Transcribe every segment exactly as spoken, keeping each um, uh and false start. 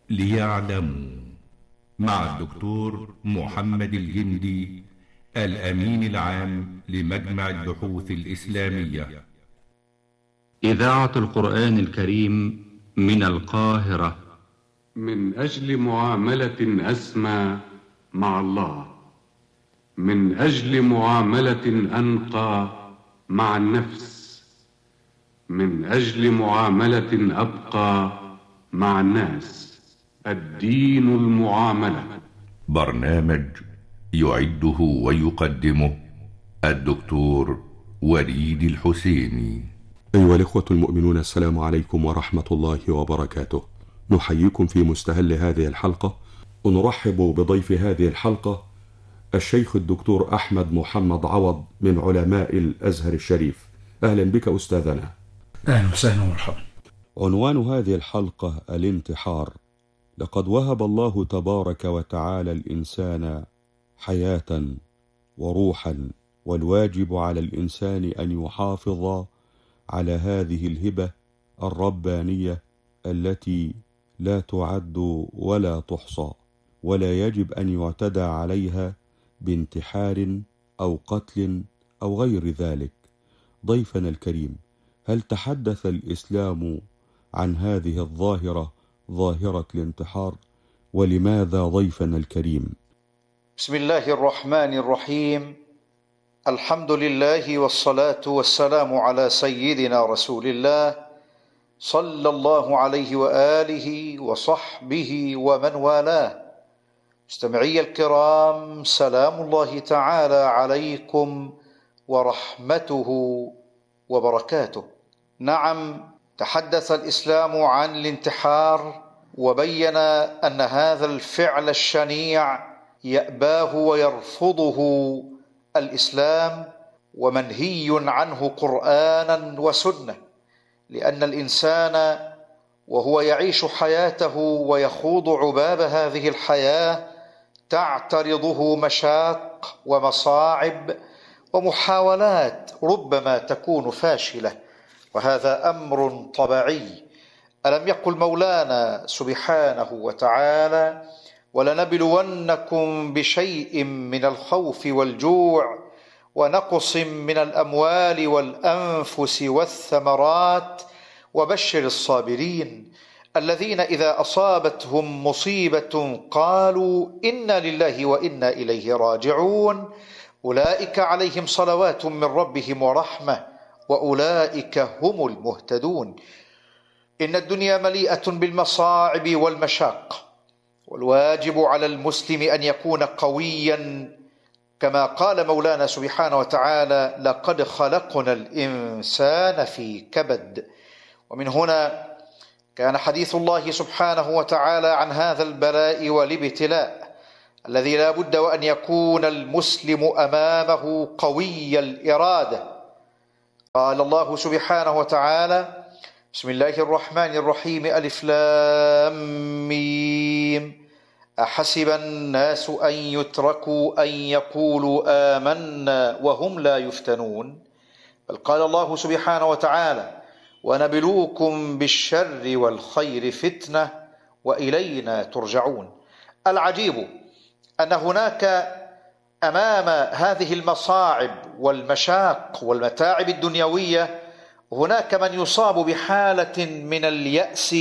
ليعلموا، مع الدكتور محمد الجندي، الأمين العام لمجمع البحوث الإسلامية. إذاعة القرآن الكريم من القاهرة. من أجل معاملة أسمى مع الله، من أجل معاملة أنقى مع النفس، من أجل معاملة أبقى مع الناس، الدين المعاملة. برنامج يعده ويقدمه الدكتور وليد الحسيني. أيها الإخوة المؤمنون، السلام عليكم ورحمة الله وبركاته. نحييكم في مستهل هذه الحلقة، ونرحب بضيف هذه الحلقة الشيخ الدكتور أحمد محمد عوض من علماء الأزهر الشريف. أهلا بك أستاذنا. أهلا وسهلا ومرحبا. عنوان هذه الحلقة الانتحار. لقد وهب الله تبارك وتعالى الإنسان حياة وروحا، والواجب على الإنسان أن يحافظ على هذه الهبة الربانية التي لا تعد ولا تحصى، ولا يجب أن يعتدى عليها بانتحار أو قتل أو غير ذلك. ضيفنا الكريم، هل تحدث الإسلام عن هذه الظاهرة، ظاهرة الانتحار؟ ولماذا ضيفنا الكريم؟ بسم الله الرحمن الرحيم. الحمد لله والصلاة والسلام على سيدنا رسول الله صلى الله عليه وآله وصحبه ومن والاه. مستمعي الكرام، سلام الله تعالى عليكم ورحمته وبركاته. نعم، تحدث الإسلام عن الانتحار وبين أن هذا الفعل الشنيع يأباه ويرفضه الإسلام، ومنهي عنه قرآنا وسنة، لأن الإنسان وهو يعيش حياته ويخوض عباب هذه الحياة تعترضه مشاق ومصاعب ومحاولات ربما تكون فاشلة، وهذا أمر طبيعي. ألم يقل مولانا سبحانه وتعالى: ولنبلونكم بشيء من الخوف والجوع ونقص من الأموال والأنفس والثمرات وبشر الصابرين الذين إذا أصابتهم مصيبة قالوا إنا لله وإنا إليه راجعون أولئك عليهم صلوات من ربهم ورحمة وأولئك هم المهتدون. إن الدنيا مليئة بالمصاعب والمشاق، والواجب على المسلم أن يكون قويا، كما قال مولانا سبحانه وتعالى: لقد خلقنا الإنسان في كبد. ومن هنا كان حديث الله سبحانه وتعالى عن هذا البلاء والابتلاء الذي لا بد وأن يكون المسلم أمامه قوي الإرادة. قال الله سبحانه وتعالى: بسم الله الرحمن الرحيم، ألف لام ميم، أحسب الناس أن يتركوا أن يقولوا آمنا وهم لا يفتنون. بل قال الله سبحانه وتعالى: ونبلوكم بالشر والخير فتنة وإلينا ترجعون. العجيب أن هناك أمام هذه المصاعب والمشاق والمتاعب الدنيوية هناك من يصاب بحالة من اليأس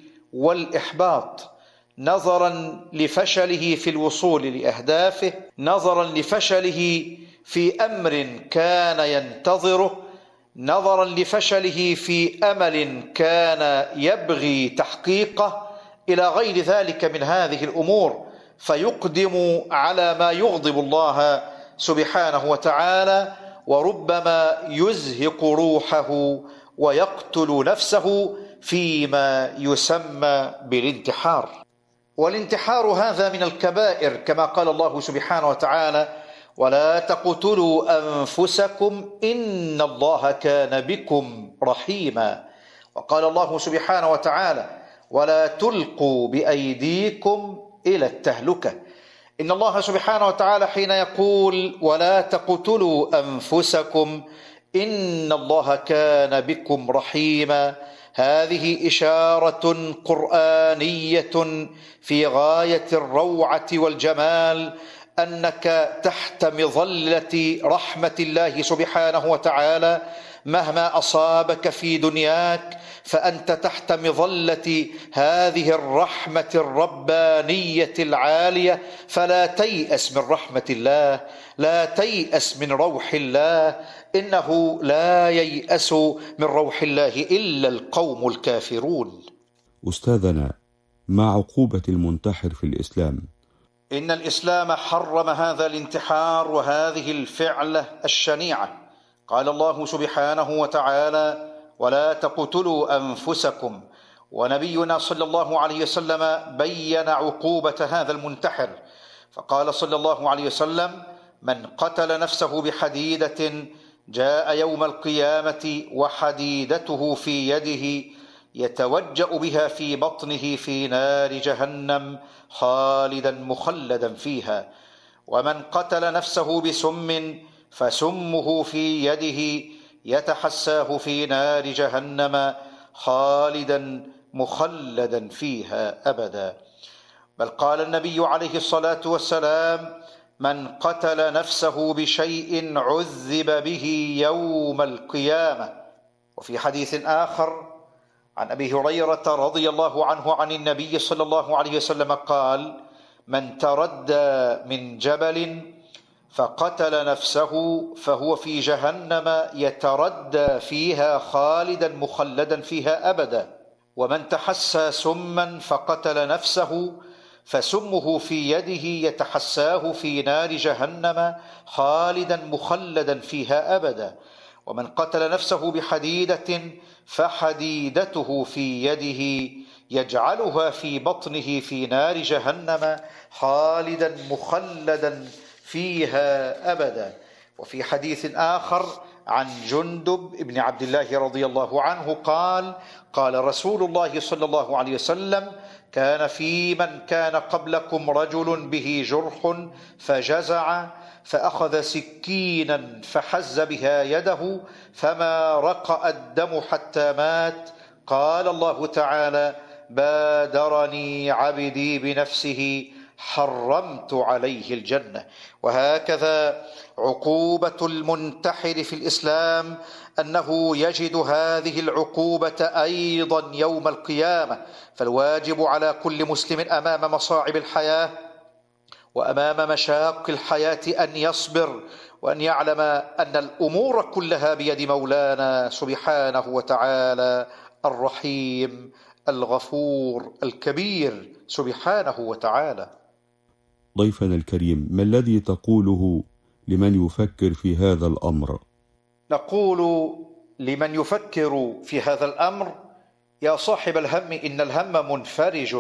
والإحباط، نظرا لفشله في الوصول لأهدافه، نظرا لفشله في أمر كان ينتظره، نظرا لفشله في أمل كان يبغي تحقيقه، إلى غير ذلك من هذه الأمور، فيقدم على ما يغضب الله سبحانه وتعالى، وربما يزهق روحه ويقتل نفسه فيما يسمى بالانتحار. والانتحار هذا من الكبائر، كما قال الله سبحانه وتعالى: ولا تقتلوا أنفسكم إن الله كان بكم رحيما. وقال الله سبحانه وتعالى: ولا تلقوا بأيديكم إلى التهلكة. إن الله سبحانه وتعالى حين يقول ولا تقتلوا أنفسكم إن الله كان بكم رحيما، هذه إشارة قرآنية في غاية الروعة والجمال، أنك تحت مظلة رحمة الله سبحانه وتعالى مهما أصابك في دنياك، فأنت تحت مظلة هذه الرحمة الربانية العالية، فلا تيأس من رحمة الله، لا تيأس من روح الله، إنه لا ييأس من روح الله إلا القوم الكافرون. أستاذنا، ما عقوبة المنتحر في الإسلام؟ إن الإسلام حرم هذا الانتحار وهذه الفعلة الشنيعة. قال الله سبحانه وتعالى: ولا تقتلوا أنفسكم. ونبينا صلى الله عليه وسلم بين عقوبة هذا المنتحر، فقال صلى الله عليه وسلم: من قتل نفسه بحديدة جاء يوم القيامة وحديدته في يده يتوجأ بها في بطنه في نار جهنم خالدا مخلدا فيها. ومن قتل نفسه بسم فسمه في يده يتحساه في نار جهنم خالدا مخلدا فيها أبدا. بل قال النبي عليه الصلاة والسلام: من قتل نفسه بشيء عذب به يوم القيامة. وفي حديث آخر عن أبي هريرة رضي الله عنه عن النبي صلى الله عليه وسلم قال: من تردى من جبل فقتل نفسه فهو في جهنم يتردى فيها خالدا مخلدا فيها أبدا. ومن تحسى سما فقتل نفسه فسمه في يده يتحساه في نار جهنم خالدا مخلدا فيها أبدا. ومن قتل نفسه بحديدة فحديدته في يده يجعلها في بطنه في نار جهنم خالدا مخلدا فيها أبدا. وفي حديث آخر عن جندب بن عبد الله رضي الله عنه قال: قال رسول الله صلى الله عليه وسلم: كان في من كان قبلكم رجل به جرح فجزع فأخذ سكينا فحز بها يده فما رقأ الدم حتى مات. قال الله تعالى: بادرني عبدي بنفسه حرمت عليه الجنة. وهكذا عقوبة المنتحر في الإسلام أنه يجد هذه العقوبة أيضا يوم القيامة. فالواجب على كل مسلم أمام مصاعب الحياة وأمام مشاق الحياة أن يصبر، وأن يعلم أن الأمور كلها بيد مولانا سبحانه وتعالى الرحيم الغفور الكبير سبحانه وتعالى. ضيفنا الكريم، ما الذي تقوله لمن يفكر في هذا الأمر؟ نقول لمن يفكر في هذا الأمر: يا صاحب الهم إن الهم منفرج،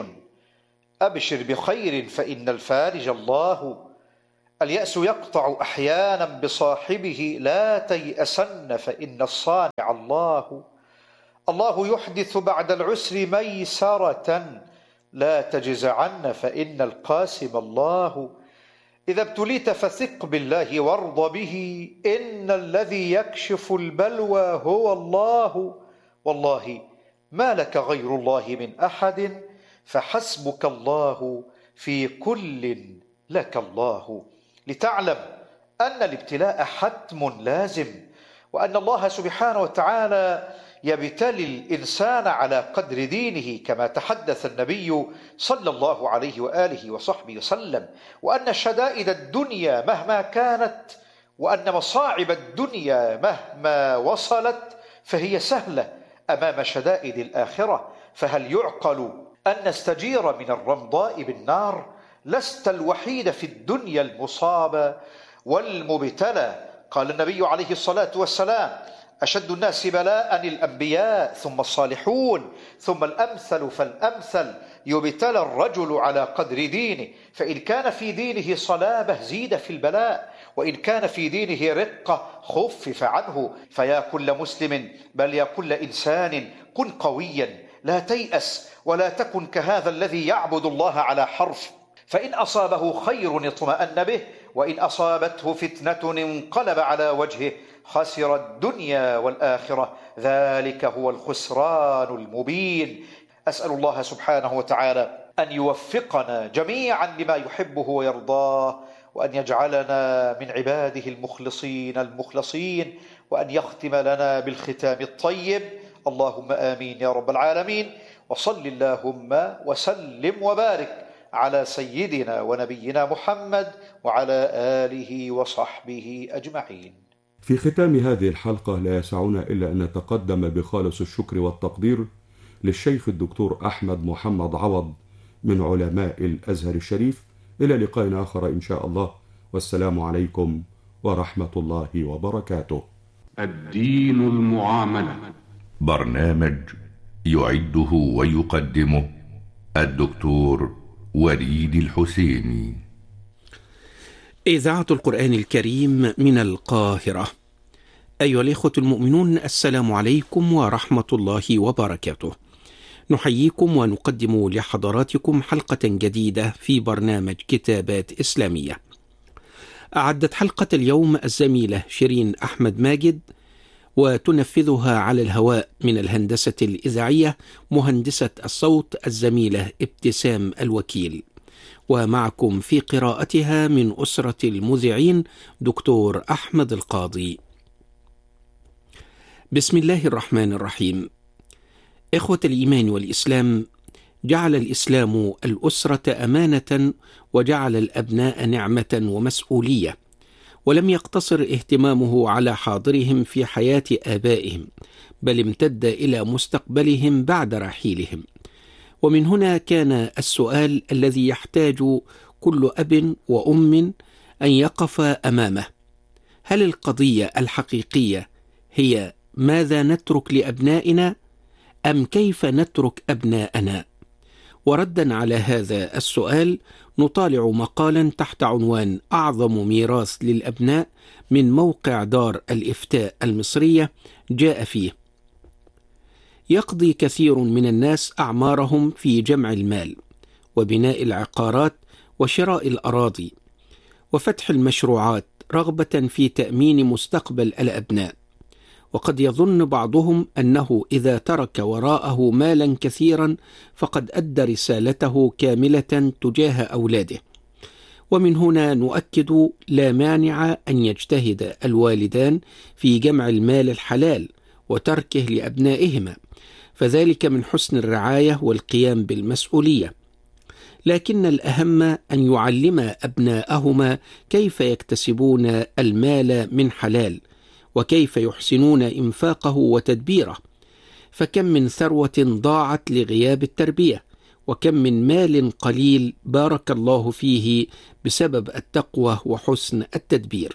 أبشر بخير فإن الفارج الله. اليأس يقطع أحيانا بصاحبه، لا تيأسن فإن الصانع الله. الله يحدث بعد العسر ميسرة، لا تجزعن فإن القاسم الله. إذا ابتليت فثق بالله وارض به، إن الذي يكشف البلوى هو الله. والله ما لك غير الله من أحد، فحسبك الله في كل لك الله. لتعلم أن الابتلاء حتم لازم، وأن الله سبحانه وتعالى يبتلي الإنسان على قدر دينه، كما تحدث النبي صلى الله عليه وآله وصحبه وسلم، وأن شدائد الدنيا مهما كانت وأن مصاعب الدنيا مهما وصلت فهي سهلة أمام شدائد الآخرة. فهل يعقل أن نستجير من الرمضاء بالنار؟ لست الوحيد في الدنيا المصاب والمبتلى. قال النبي عليه الصلاة والسلام: أشد الناس بلاء الأنبياء ثم الصالحون ثم الأمثل فالأمثل. يبتلى الرجل على قدر دينه، فإن كان في دينه صلابة زيد في البلاء، وإن كان في دينه رقة خفف عنه. فيا كل مسلم بل يا كل إنسان كن قويا، لا تيأس ولا تكن كهذا الذي يعبد الله على حرف، فإن أصابه خير اطمأن به، وإن أصابته فتنة انقلب على وجهه خسر الدنيا والآخرة، ذلك هو الخسران المبين. أسأل الله سبحانه وتعالى أن يوفقنا جميعا لما يحبه ويرضاه، وأن يجعلنا من عباده المخلصين المخلصين، وأن يختم لنا بالختام الطيب. اللهم آمين يا رب العالمين. وصل اللهم وسلم وبارك على سيدنا ونبينا محمد وعلى آله وصحبه أجمعين. في ختام هذه الحلقة لا يسعنا إلا أن نتقدم بخالص الشكر والتقدير للشيخ الدكتور أحمد محمد عوض من علماء الأزهر الشريف. إلى لقاء آخر إن شاء الله، والسلام عليكم ورحمة الله وبركاته. الدين المعاملة، برنامج يعده ويقدمه الدكتور وليد الحسيني. إذاعة القرآن الكريم من القاهرة. أيها الإخوة المؤمنون، السلام عليكم ورحمة الله وبركاته. نحييكم ونقدم لحضراتكم حلقة جديدة في برنامج كتابات إسلامية. أعدت حلقة اليوم الزميلة شيرين أحمد ماجد، وتنفذها على الهواء من الهندسة الإذاعية مهندسة الصوت الزميلة ابتسام الوكيل، ومعكم في قراءتها من أسرة المذيعين دكتور أحمد القاضي. بسم الله الرحمن الرحيم. إخوة الإيمان والإسلام، جعل الإسلام الأسرة أمانة، وجعل الأبناء نعمة ومسؤولية، ولم يقتصر اهتمامه على حاضرهم في حياة آبائهم، بل امتد إلى مستقبلهم بعد رحيلهم. ومن هنا كان السؤال الذي يحتاج كل أب وأم أن يقف أمامه: هل القضية الحقيقية هي ماذا نترك لأبنائنا، أم كيف نترك أبناءنا؟ وردا على هذا السؤال نطالع مقالا تحت عنوان أعظم ميراث للأبناء من موقع دار الإفتاء المصرية. جاء فيه: يقضي كثير من الناس أعمارهم في جمع المال وبناء العقارات وشراء الأراضي وفتح المشروعات رغبة في تأمين مستقبل الأبناء، وقد يظن بعضهم أنه إذا ترك وراءه مالا كثيرا فقد أدى رسالته كاملة تجاه أولاده. ومن هنا نؤكد: لا مانع أن يجتهد الوالدان في جمع المال الحلال وتركه لأبنائهما، فذلك من حسن الرعاية والقيام بالمسؤولية، لكن الأهم أن يعلم أبناءهما كيف يكتسبون المال من حلال، وكيف يحسنون إنفاقه وتدبيره. فكم من ثروة ضاعت لغياب التربية، وكم من مال قليل بارك الله فيه بسبب التقوى وحسن التدبير.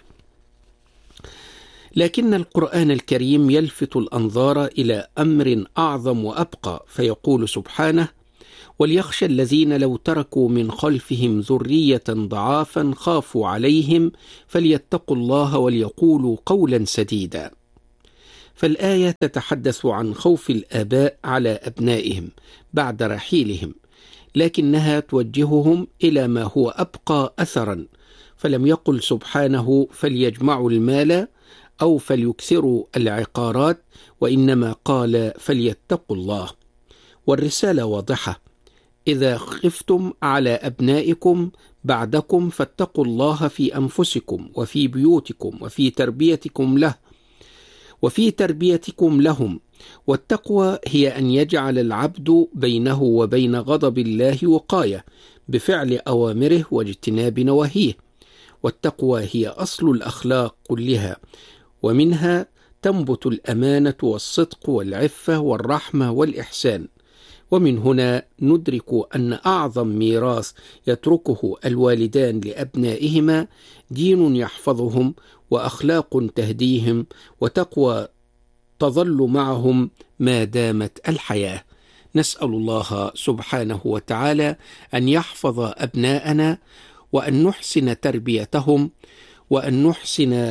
لكن القرآن الكريم يلفت الأنظار إلى أمر أعظم وأبقى، فيقول سبحانه: وليخشى الذين لو تركوا من خلفهم ذرية ضعافا خافوا عليهم فليتقوا الله وليقولوا قولا سديدا. فالآية تتحدث عن خوف الآباء على أبنائهم بعد رحيلهم، لكنها توجههم إلى ما هو أبقى أثرا، فلم يقل سبحانه فليجمعوا المال أو فليكثروا العقارات، وإنما قال فليتقوا الله. والرسالة واضحة: إذا خفتم على أبنائكم بعدكم فاتقوا الله في أنفسكم وفي بيوتكم وفي تربيتكم له وفي تربيتكم لهم. والتقوى هي أن يجعل العبد بينه وبين غضب الله وقاية بفعل أوامره واجتناب نواهيه. والتقوى هي أصل الأخلاق كلها، ومنها تنبت الأمانة والصدق والعفة والرحمة والإحسان. ومن هنا ندرك أن أعظم ميراث يتركه الوالدان لأبنائهما دين يحفظهم، وأخلاق تهديهم، وتقوى تظل معهم ما دامت الحياة. نسأل الله سبحانه وتعالى أن يحفظ أبناءنا، وأن نحسن تربيتهم، وأن نحسن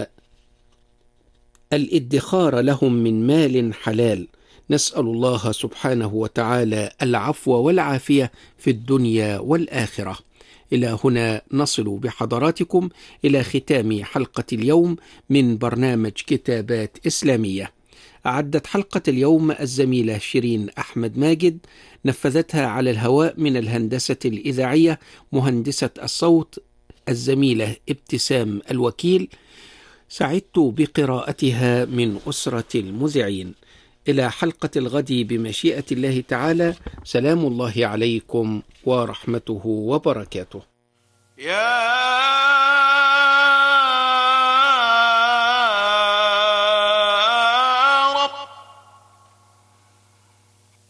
الادخار لهم من مال حلال. نسأل الله سبحانه وتعالى العفو والعافية في الدنيا والآخرة. إلى هنا نصل بحضراتكم إلى ختام حلقة اليوم من برنامج كتابات إسلامية. أعدت حلقة اليوم الزميلة شيرين أحمد ماجد، نفذتها على الهواء من الهندسة الإذاعية مهندسة الصوت الزميلة ابتسام الوكيل، سعدت بقراءتها من أسرة المذيعين. إلى حلقة الغد بمشيئة الله تعالى، سلام الله عليكم ورحمته وبركاته. يا